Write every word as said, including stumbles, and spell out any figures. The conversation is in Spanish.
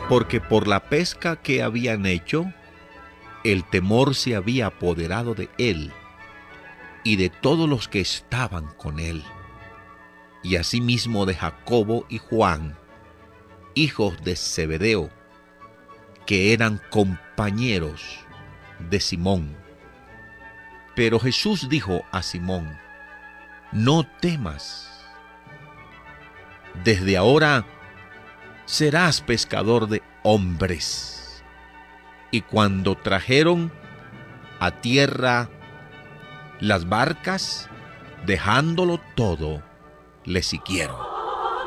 porque por la pesca que habían hecho, el temor se había apoderado de él y de todos los que estaban con él, y asimismo de Jacobo y Juan, hijos de Zebedeo, que eran compañeros de Simón. Pero Jesús dijo a Simón: no temas, desde ahora serás pescador de hombres. Y cuando trajeron a tierra las barcas, dejándolo todo, le siguieron.